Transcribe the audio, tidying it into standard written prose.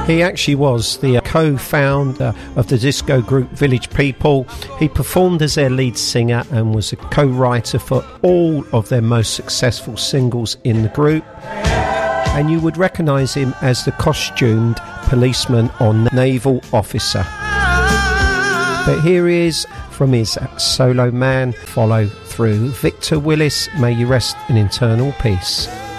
He actually was the co-founder of the disco group Village People. He performed as their lead singer and was a co-writer for all of their most successful singles in the group. And you would recognise him as the costumed policeman on Naval Officer. But here he is from his solo man follow through. Victor Willis, may you rest in eternal peace.